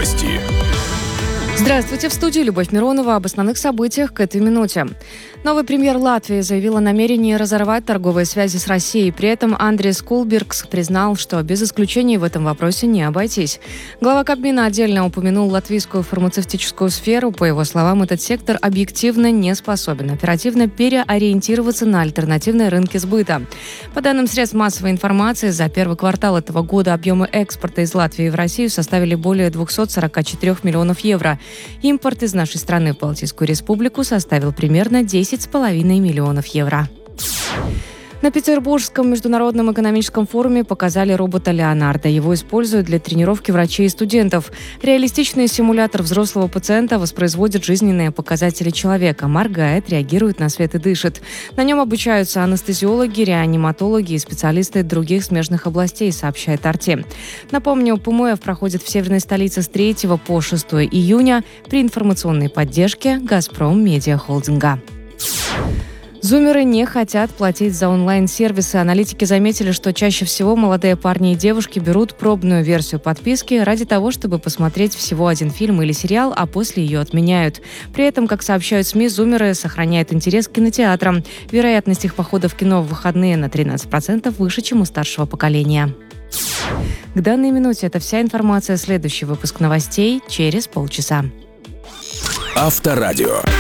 Новости. Здравствуйте, в студии Любовь Миронова. Об основных событиях к этой минуте. Новый премьер Латвии заявил о намерении разорвать торговые связи с Россией. При этом Андрис Кулбергс признал, что без исключений в этом вопросе не обойтись. Глава Кабмина отдельно упомянул латвийскую фармацевтическую сферу. По его словам, этот сектор объективно не способен оперативно переориентироваться на альтернативные рынки сбыта. По данным средств массовой информации, за первый квартал этого года объемы экспорта из Латвии в Россию составили более 244 миллионов евро. Импорт из нашей страны в Балтийскую республику составил примерно 10,5 миллионов евро. На Петербургском международном экономическом форуме показали робота Леонардо. Его используют для тренировки врачей и студентов. Реалистичный симулятор взрослого пациента воспроизводит жизненные показатели человека, моргает, реагирует на свет и дышит. На нем обучаются анестезиологи, реаниматологи и специалисты других смежных областей, сообщает Арти. Напомню, ПМФ проходит в северной столице с 3 по 6 июня при информационной поддержке «Газпром Медиа Холдинга». Зумеры не хотят платить за онлайн-сервисы. Аналитики заметили, что чаще всего молодые парни и девушки берут пробную версию подписки ради того, чтобы посмотреть всего один фильм или сериал, а после ее отменяют. При этом, как сообщают СМИ, зумеры сохраняют интерес к кинотеатрам. Вероятность их похода в кино в выходные на 13% выше, чем у старшего поколения. К данной минуте это вся информация. Следующий выпуск новостей через полчаса. Авторадио.